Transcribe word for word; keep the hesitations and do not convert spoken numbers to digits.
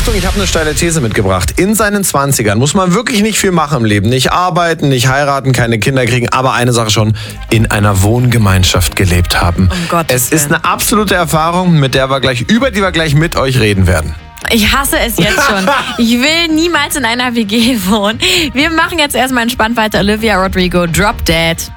Achtung, ich habe eine steile These mitgebracht. In seinen Zwanzigern muss man wirklich nicht viel machen im Leben. Nicht arbeiten, nicht heiraten, keine Kinder kriegen, aber eine Sache schon, in einer Wohngemeinschaft gelebt haben. Um Gottes Es ist Willen. eine absolute Erfahrung, mit der wir gleich, über die wir gleich mit euch reden werden. Ich hasse es jetzt schon. Ich will niemals in einer W G wohnen. Wir machen jetzt erstmal entspannt weiter. Olivia Rodrigo, Drop Dead.